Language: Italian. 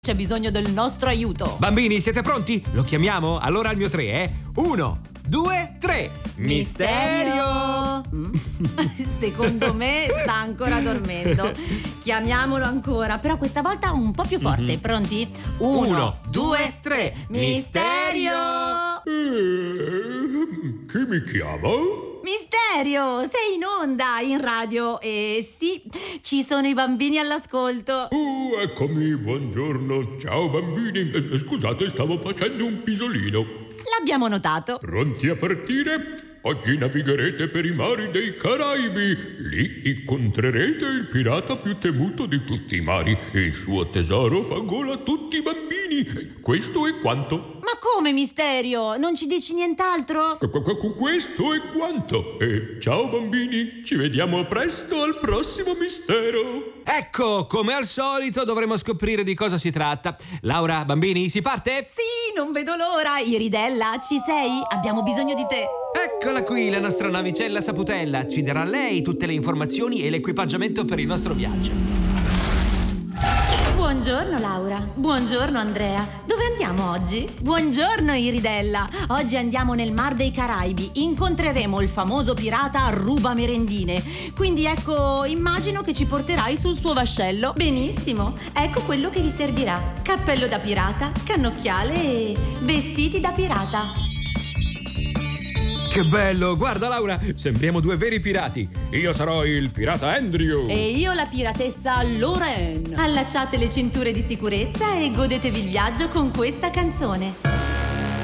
C'è bisogno del nostro aiuto. Bambini, siete pronti? Lo chiamiamo? Allora al mio 3, eh? 1, 2, 3. Misterio! Secondo me sta ancora dormendo. Chiamiamolo ancora, però questa volta un po' più forte. Pronti? 1, 2, 3. Misterio! Chi mi chiama? Misterio, sei in onda, in radio. E sì, ci sono i bambini all'ascolto. Eccomi, buongiorno. Ciao bambini. Scusate, stavo facendo un pisolino. L'abbiamo notato. Pronti a partire? Oggi navigherete per i mari dei Caraibi. Lì incontrerete il pirata più temuto di tutti i mari. Il suo tesoro fa gola a tutti i bambini. Questo è quanto. Ma come, Misterio? Non ci dici nient'altro? Questo è quanto. E ciao bambini, ci vediamo presto al prossimo mistero. Ecco, come al solito dovremo scoprire di cosa si tratta. Laura, bambini, si parte? Sì, non vedo l'ora. Iridella, ci sei? Abbiamo bisogno di te. Eccola qui, la nostra navicella Saputella. Ci darà lei tutte le informazioni e l'equipaggiamento per il nostro viaggio. Buongiorno Laura, buongiorno Andrea. Dove andiamo oggi? Buongiorno Iridella. Oggi andiamo nel Mar dei Caraibi. Incontreremo il famoso pirata Ruba Merendine. Quindi ecco, immagino che ci porterai sul suo vascello. Benissimo, ecco quello che vi servirà. Cappello da pirata, cannocchiale e vestiti da pirata. Che bello! Guarda Laura, sembriamo due veri pirati. Io sarò il pirata Andrew. E io la piratessa Lorraine. Allacciate le cinture di sicurezza e godetevi il viaggio con questa canzone.